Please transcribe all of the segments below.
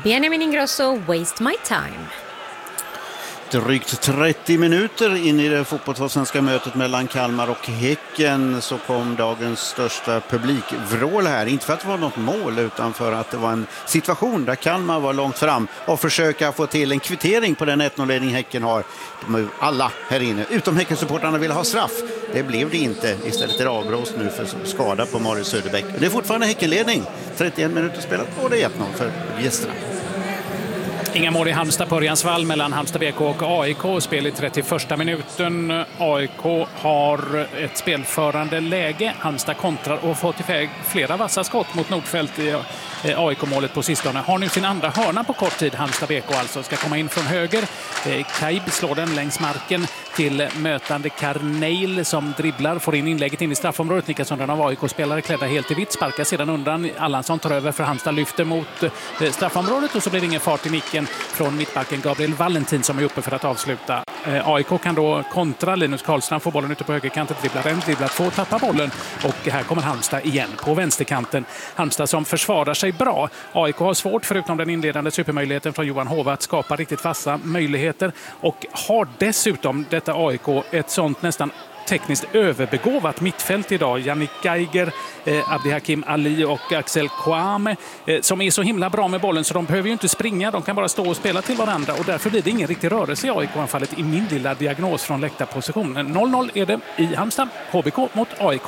Benjamin Ingrosso, Waste My Time. Drygt 30 minuter in i det fotbollsallsvenska mötet mellan Kalmar och Häcken så kom dagens största publikvrål här. Inte för att det var något mål utan för att det var en situation där Kalmar var långt fram och försöka få till en kvittering på den 1-0-ledning Häcken har. De alla här inne, utom Häckensupportarna, ville ha straff. Det blev det inte. Istället är det avblåst nu för skada på Marius Söderbäck. Det är fortfarande Häckenledning. 31 minuter spelat och det är 1-0 för gästerna. Inga mål i Halmstad på Örjansvall mellan Halmstad BK och AIK. Spel i 31 minuten. AIK har ett spelförande läge. Halmstad kontrar och har fått iväg flera vassa skott mot Nordfält i AIK-målet på sistone. Har nu sin andra hörna på kort tid. Halmstad BK alltså ska komma in från höger. Kaib slår den längs marken till mötande Karneil som dribblar. Får in inlägget in i straffområdet. Niklas Sundström av AIK-spelare klädda helt i vitt. Sparkar sedan undan. Allansson tar över för Halmstad lyfter mot straffområdet och så blir det ingen fart i nicken från mittbacken Gabriel Valentin som är uppe för att avsluta. AIK kan då kontra. Linus Karlstrand får bollen ute på högerkanten, dribblar en, dribblar två, tappar bollen och här kommer Halmstad igen på vänsterkanten. Halmstad som försvarar sig bra. AIK har svårt, förutom den inledande supermöjligheten från Johan Hova, att skapa riktigt vassa möjligheter och har dessutom detta AIK ett sånt nästan tekniskt överbegåvat mittfält idag. Yannick Geiger, Abdihakim Ali och Axel Kouame som är så himla bra med bollen så de behöver ju inte springa, de kan bara stå och spela till varandra och därför blir det ingen riktig rörelse i AIK-anfallet i min lilla diagnos från läktarpositionen. 0-0 är det i Halmstad, HBK mot AIK.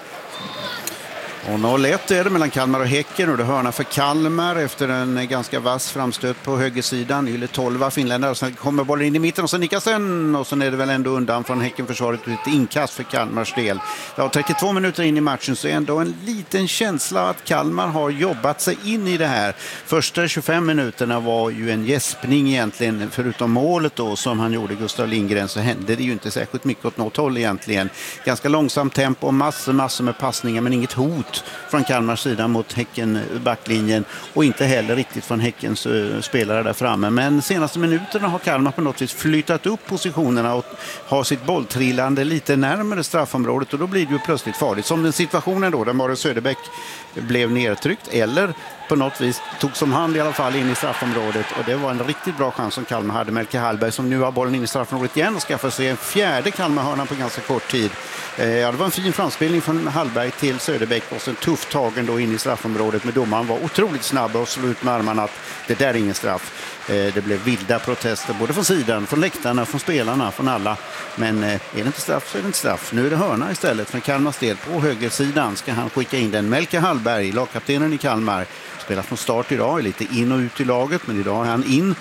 Och 0-1 är det mellan Kalmar och Häcken och det hörna för Kalmar efter en ganska vass framstöt på högersidan. Yle 12 finländare, sen kommer bollen in i mitten och så nickas den och så är det väl ändå undan från Häckenförsvaret ett inkast för Kalmars del. Ja, 32 minuter in i matchen så är ändå en liten känsla att Kalmar har jobbat sig in i det här. Första 25 minuterna var ju en gäspning egentligen, förutom målet då som han gjorde, Gustav Lindgren, så hände det ju inte särskilt mycket åt något håll egentligen. Ganska långsamt tempo och massor med passningar men inget hot från Kalmars sida mot Häcken backlinjen och inte heller riktigt från Häckens spelare där framme. Men senaste minuterna har Kalmar på något vis flyttat upp positionerna och har sitt bolltrillande lite närmare straffområdet och då blir det ju plötsligt farligt. Som den situationen då där Marius Söderbäck blev nedtryckt eller på något vis tog som hand i alla fall in i straffområdet och det var en riktigt bra chans som Kalmar hade. Melke Hallberg som nu har bollen in i straffområdet igen och skaffar sig en fjärde Kalmarhörna på ganska kort tid. Ja, det var en fin framspelning från Hallberg till Söderbäck och så en tuff tagen då in i straffområdet med domaren var otroligt snabb och slog ut med armarna att det där är ingen straff. Det blev vilda protester både från sidan, från läktarna, från spelarna, från alla. Men är det inte straff så är det inte straff. Nu är det hörna istället för Kalmars del. På högersidan ska han skicka in den. Melke Hallberg, lagkaptenen i Kalmar, spelar från start idag, är lite in och ut i laget men idag är han in.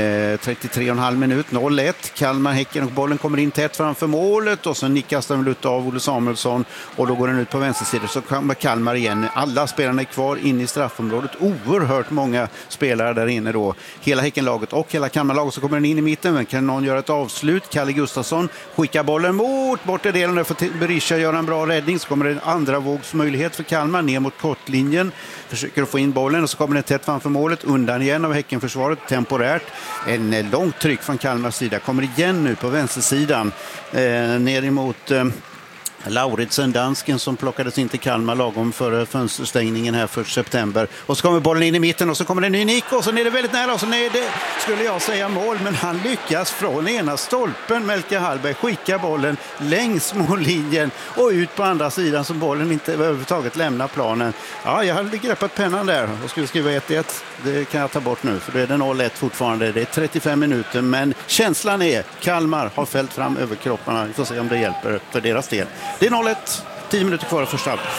33,5 minut, 0-1. Kalmar-Häcken och bollen kommer in tätt framför målet och så nickas den ut av Olle Samuelsson och då går den ut på vänstersidan så kommer Kalmar igen. Alla spelarna är kvar in i straffområdet. Oerhört många spelare där inne då. Hela Häckenlaget och hela Kalmarlaget så kommer den in i mitten men kan någon göra ett avslut. Kalle Gustafsson skickar bollen mot bortre delen och får Berisha göra en bra räddning så kommer det en andra vågsmöjlighet för Kalmar ner mot kortlinjen. Försöker att få in bollen och så kommer den tätt framför målet undan igen av Häckenförsvaret temporärt. En långt tryck från Kalmars sida. Kommer igen nu på vänstersidan. Ner emot Lauritsen, dansken som plockades in till Kalmar lagom före fönsterstängningen här för september. Och så kommer bollen in i mitten och så kommer det en ny nick och så är det väldigt nära och så är det, skulle jag säga, mål. Men han lyckas från ena stolpen. Melke Hallberg skickar bollen längs mållinjen och ut på andra sidan så bollen inte överhuvudtaget lämnar planen. Ja, jag hade greppat pennan där och skulle skriva 1-1. Det kan jag ta bort nu för då är det 0-1 fortfarande. Det är 35 minuter men känslan är Kalmar har fällt fram överkropparna. Vi får se om det hjälper för deras del. Det är 0-1, 10 minuter kvar första halvlek.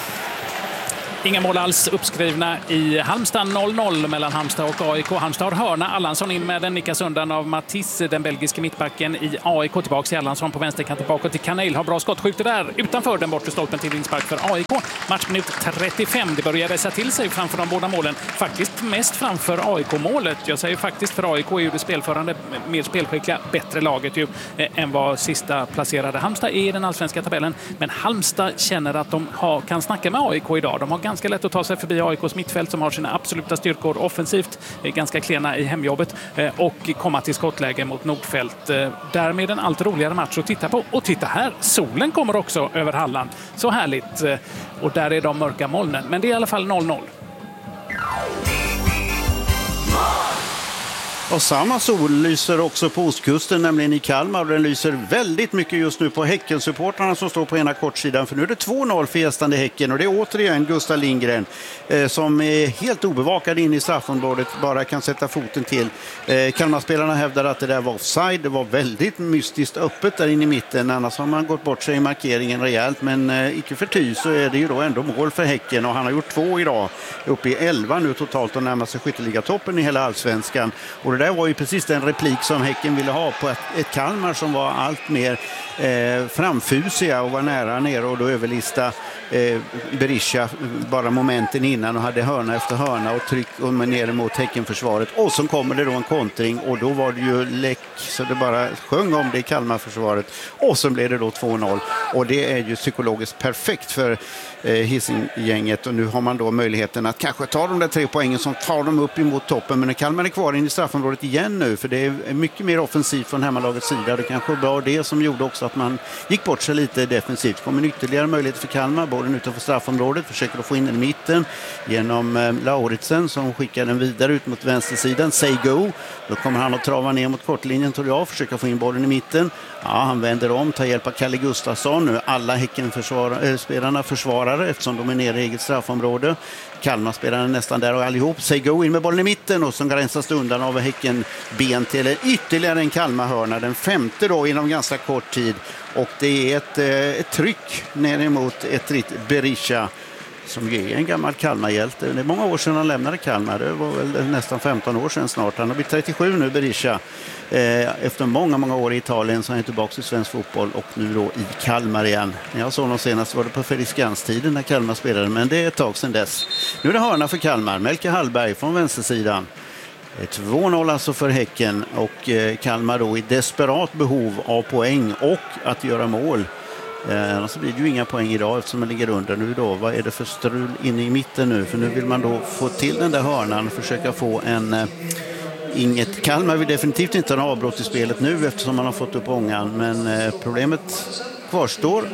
Inga mål alls uppskrivna i Halmstad. 0-0 mellan Halmstad och AIK. Halmstad har hörna. Allansson in med den, nickas undan av Mattis, den belgiske mittbacken i AIK. Tillbaka till Allansson på vänsterkanten bakåt till Karneil. Har bra skott, skjuter där utanför den bortre stolpen till inspark för AIK. Matchminut 35. Det börjar resa till sig framför de båda målen. Faktiskt mest framför AIK-målet. Jag säger faktiskt för AIK är ju det spelförande, mer spelskickliga, bättre laget ju än vad sista placerade Halmstad är i den allsvenska tabellen. Men Halmstad känner att de kan snacka med AIK idag. De har ganska lätt att ta sig förbi AIKs mittfält som har sina absoluta styrkor offensivt, ganska klena i hemjobbet och komma till skottläge mot Nordfält. Därmed en allt roligare match att titta på. Och titta här, solen kommer också över Halland. Så härligt. Och där är de mörka molnen. Men det är i alla fall 0-0. Och samma sol lyser också på ostkusten, nämligen i Kalmar. Och den lyser väldigt mycket just nu på Häcken-supportrarna som står på ena kortsidan. För nu är det 2-0 för gästande Häcken. Och det är återigen Gustav Lindgren som är helt obevakad in i straffområdet. Bara kan sätta foten till. Kalmarspelarna hävdar att det där var offside. Det var väldigt mystiskt öppet där inne i mitten. Annars har man gått bort sig i markeringen rejält. Men icke förty så är det ju då ändå mål för Häcken. Och han har gjort 2 idag. Uppe i 11 nu totalt och närmar sig skytteligatoppen i hela allsvenskan. Och det där var ju precis den replik som Häcken ville ha på ett Kalmar som var allt mer framfusiga och var nära ner och då överlista Berisha bara momenten innan och hade hörna efter hörna och tryck och ner mot Häckenförsvaret. Och så kommer det då en kontring och då var det ju läck så det bara sjöng om det i Kalmarförsvaret. Och så blev det då 2-0 och det är ju psykologiskt perfekt för Hising-gänget och nu har man då möjligheten att kanske ta de där 3 poängen som tar dem upp emot toppen, men Kalmar är kvar in i straffområdet igen nu för det är mycket mer offensivt från hemmalagets sida. Det kanske var det som gjorde också att man gick bort sig lite defensivt. Kommer en ytterligare möjlighet för Kalmar, bollen utanför straffområdet, försöker att få in den i mitten genom Lauritsen som skickar den vidare ut mot vänstersidan. Say go, då kommer han att trava ner mot kortlinjen tror jag, försöka få in bollen i mitten. Ja, han vänder om, tar hjälp av Kalle Gustafsson nu. Alla Häcken-spelarna försvarare eftersom de är nere i eget straffområde. Kalmar-spelarna nästan där och allihop. Say go in med bollen i mitten och som gränsas undan av Häcken ben till ytterligare en Kalmar-hörna. Den 5:e då inom ganska kort tid. Och det är ett tryck ner emot ett Berisha som är en gammal Kalmarhjälte. Det är många år sedan han lämnade Kalmar. Det var väl nästan 15 år sedan snart. Han har blivit 37 nu, Berisha. Efter många år i Italien så är han tillbaka i svensk fotboll och nu då i Kalmar igen. Jag såg någon senast var det på Fredriksskans-tiden när Kalmar spelade, men det är ett tag sedan dess. Nu är det hörna för Kalmar. Melke Hallberg från vänstersidan. 2-0 alltså för Häcken och Kalmar då i desperat behov av poäng och att göra mål. Annars blir det ju inga poäng idag eftersom man ligger under nu då. Vad är det för strul inne i mitten nu? För nu vill man då få till den där hörnan och försöka få en... Inget Kalmar vill definitivt inte ha avbrott i spelet nu eftersom man har fått upp ångan. Men problemet kvarstår.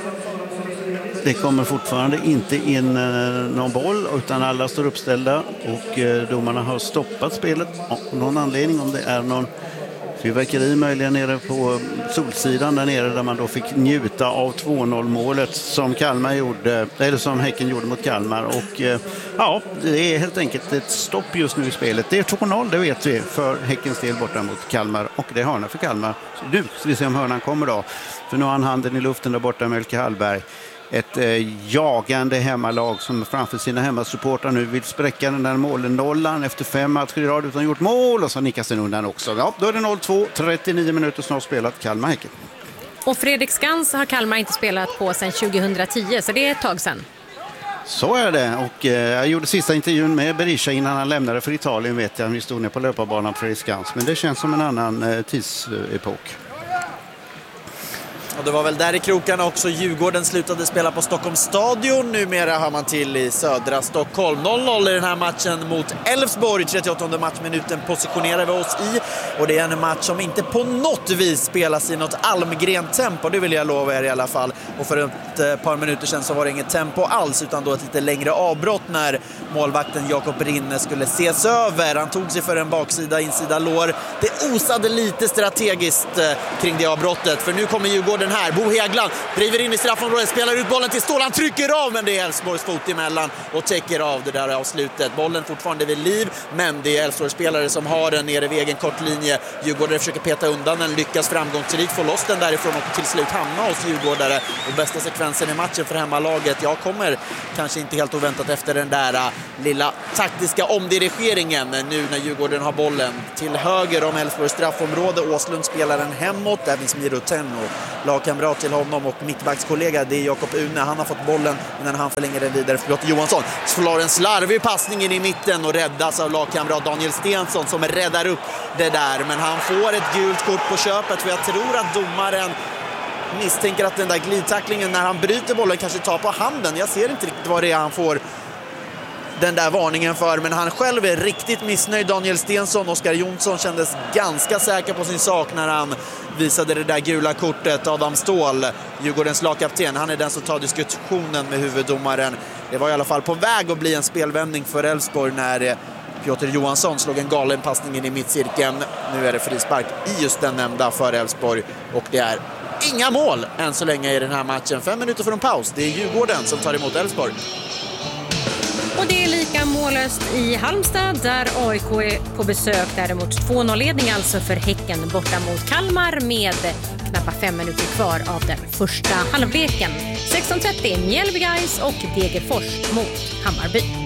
Det kommer fortfarande inte in någon boll utan alla står uppställda och domarna har stoppat spelet av någon anledning, om det är någon fyrverkeri möjligen nere på Solsidan där nere där man då fick njuta av 2-0 målet som Kalmar gjorde, eller som Häcken gjorde mot Kalmar och ja, det är helt enkelt ett stopp just nu i spelet. Det är 2-0, det vet vi, för Häckens del borta mot Kalmar och det är hörna för Kalmar. Så nu ska vi se om hörnan kommer då, för nu har han handen i luften där borta, Melke Hallberg. Ett jagande hemmalag som framför sina hemmasupportrar nu vill spräcka den där målen-nollan efter 5 matcher i rad utan gjort mål och så nickas den undan också. Ja, då är det 0-2, 39 minuter snart spelat, Kalmar-Häcken. Och Fredriksskans har Kalmar inte spelat på sedan 2010, så det är ett tag sedan. Så är det, och jag gjorde sista intervjun med Berisha innan han lämnade för Italien, vet jag. Vi stod ner på löparbanan på Fredriksskans, men det känns som en annan tidsepok. Och det var väl där i krokarna också Djurgården slutade spela på Stockholms stadion. Numera har man till i södra Stockholm. 0-0 i den här matchen mot Elfsborg. 38:e matchminuten positionerar vi oss i. Och det är en match som inte på något vis spelas i något Almgren-tempo. Det vill jag lova er i alla fall. Och för ett par minuter sedan så var det inget tempo alls, utan då ett lite längre avbrott när målvakten Jakob Rinne skulle ses över. Han tog sig för en baksida, insida lår. Det osade lite strategiskt kring det avbrottet. För nu kommer Djurgården här. Bo Hägland driver in i straffområdet, spelar ut bollen till Ståhl. Han trycker av, men det är Elfsborgs fot emellan och täcker av det där avslutet. Bollen fortfarande vid liv, men det är Elfsborgs spelare som har den nere vid egen kortlinje. Djurgårdare försöker peta undan den, lyckas framgångsrikt få loss den därifrån och till slut hamna hos Djurgårdare. Och bästa sekvensen i matchen för hemmalaget, jag kommer kanske inte helt oväntat efter den där lilla taktiska omdirigeringen nu när Djurgården har bollen till höger om Elfsborgs straffområde. Åslund spelar den hemåt, där finns Miro Tenno, lagkamrat till honom, och mittbackskollega det är Jakob Une. Han har fått bollen innan han förlänger den vidare för Lotte Johansson. Slår en slarvig passning in i mitten och räddas av lagkamrat Daniel Stensson som räddar upp det där. Men han får ett gult kort på köpet, för jag tror att domaren misstänker att den där glidtacklingen när han bryter bollen kanske tar på handen. Jag ser inte riktigt vad det är han får den där varningen för, men han själv är riktigt missnöjd, Daniel Stensson. Oskar Jonsson kändes ganska säker på sin sak när han visade det där gula kortet. Adam Ståhl, Djurgårdens lagkapten, han är den som tar diskussionen med huvuddomaren. Det var i alla fall på väg att bli en spelvändning för Elfsborg när Piotr Johansson slog en galen passning in i mittcirkeln. Nu är det frispark i just den nämnda för Elfsborg och det är inga mål än så länge i den här matchen. 5 minuter från paus. Det är Djurgården som tar emot Elfsborg. Och det är lika mållöst i Halmstad där AIK är på besök. Däremot 2-0-ledning alltså för Häcken borta mot Kalmar med knappa 5 minuter kvar av den första halvleken. 16:30 Mjällby Guys och Degerfors mot Hammarby.